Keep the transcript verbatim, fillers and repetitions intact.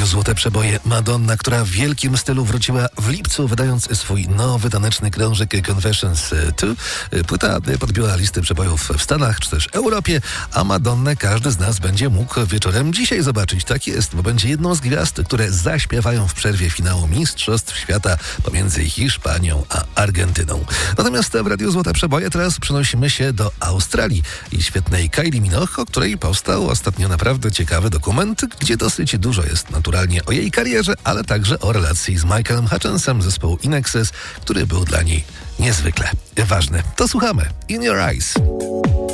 Radiu Złote Przeboje Madonna, która w wielkim stylu wróciła w lipcu, wydając swój nowy taneczny krążek Confessions dwa. Płyta podbiła listy przebojów w Stanach czy też Europie, a Madonnę każdy z nas będzie mógł wieczorem dzisiaj zobaczyć. Tak jest, bo będzie jedną z gwiazd, które zaśpiewają w przerwie finału Mistrzostw Świata pomiędzy Hiszpanią a Argentyną. Natomiast w Radiu Złote Przeboje teraz przenosimy się do Australii i świetnej Kylie Minogue, o której powstał ostatnio naprawdę ciekawy dokument, gdzie dosyć dużo jest naturalnie o jej karierze, ale także o relacji z Michaelem Hutchensem z zespołu In Excess, który był dla niej niezwykle ważny. To słuchamy. In Your Eyes.